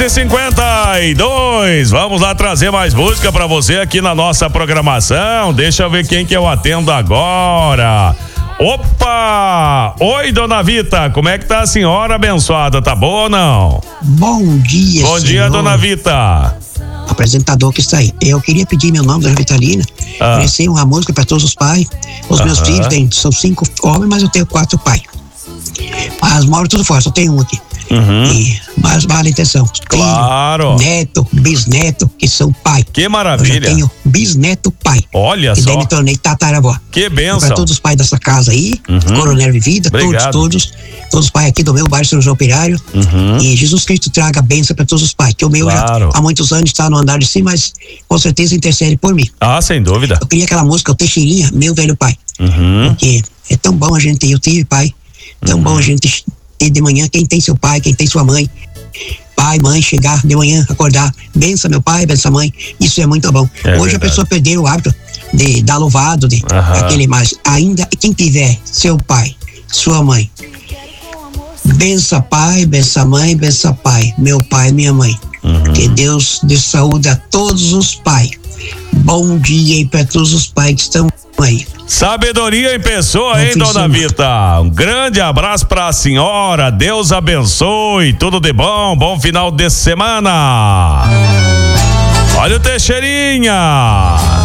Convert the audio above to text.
6h52. Vamos lá trazer mais música pra você aqui na nossa programação. Deixa eu ver quem que eu atendo agora. Opa! Oi, dona Vita, como é que tá a senhora abençoada? Tá boa ou não? Bom dia, Bom dia, dona Vita. Apresentador que está aí. Eu queria pedir meu nome, dona Vitalina, oferecer uma música para todos os pais. Os meus filhos são 5 homens, mas eu tenho 4 pais. Mas moro tudo fora, só tenho um aqui. Mas vale a intenção. Claro. Tenho neto, bisneto, que são pai. Que maravilha. Eu já tenho bisneto pai. Olha e só. daí me tornei tataravó. Que bênção. Para todos os pais dessa casa aí, Coronel Vivida, todos os pais aqui do meu bairro São João Operário. E Jesus Cristo traga a bênção para todos os pais, que o meu já há muitos anos está no andar de cima, mas com certeza intercede por mim. Ah, sem dúvida. Eu queria aquela música, o Teixeirinha, meu velho pai. Porque é tão bom a gente ter, eu tive pai, tão bom a gente ter de manhã, quem tem seu pai, quem tem sua mãe. Pai, mãe, chegar de manhã, acordar, bença meu pai, bença mãe, isso é muito bom. Hoje a pessoa perdeu o hábito de dar louvado, aquele, mas ainda quem tiver seu pai, sua mãe, bença pai, bença mãe, bença pai, meu pai, minha mãe. Que Deus dê saúde a todos os pais. Bom dia aí para todos os pais que estão aí. Sabedoria em pessoa, hein, dona Vita? Um grande abraço pra senhora, Deus abençoe, tudo de bom, bom final de semana. Olha o Teixeirinha.